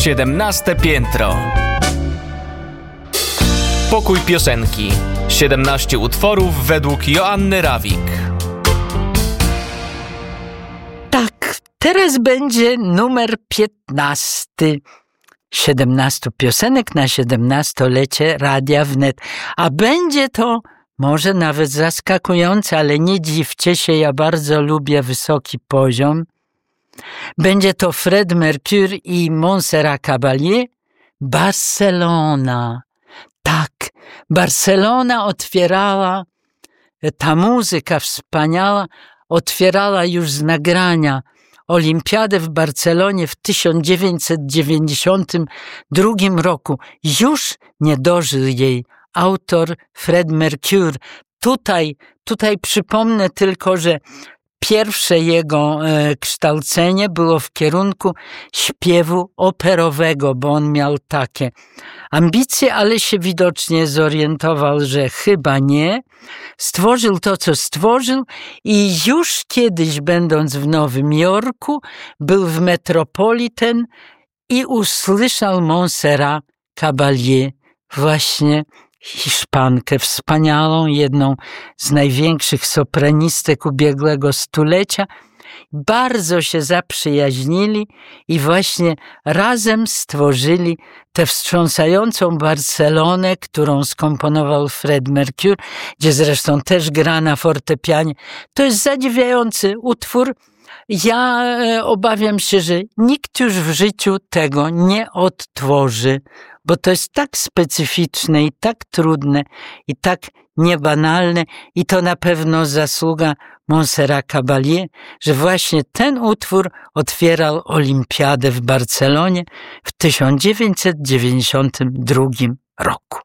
17 piętro. Pokój piosenki. 17 utworów według Joanny Rawik. Tak, teraz będzie numer 15. 17 piosenek na 17-lecie Radia Wnet. A będzie to może nawet zaskakujące, ale nie dziwcie się, ja bardzo lubię wysoki poziom. Będzie to Fred Mercury i Montserrat Caballé, Barcelona. Tak, Barcelona otwierała, ta muzyka wspaniała, otwierała już z nagrania Olimpiadę w Barcelonie w 1992 roku. Już nie dożył jej autor Fred Mercury. Tutaj przypomnę tylko, że pierwsze jego kształcenie było w kierunku śpiewu operowego, bo on miał takie ambicje, ale się widocznie zorientował, że chyba nie. Stworzył to, co stworzył i już kiedyś, będąc w Nowym Jorku, był w Metropolitan i usłyszał Montserrat Caballé, właśnie Hiszpankę wspaniałą, jedną z największych sopranistek ubiegłego stulecia. Bardzo się zaprzyjaźnili i właśnie razem stworzyli tę wstrząsającą Barcelonę, którą skomponował Fred Mercury, gdzie zresztą też gra na fortepianie. To jest zadziwiający utwór. Ja obawiam się, że nikt już w życiu tego nie odtworzy, bo to jest tak specyficzne i tak trudne i tak niebanalne i to na pewno zasługa Montserrat Caballé, że właśnie ten utwór otwierał Olimpiadę w Barcelonie w 1992 roku.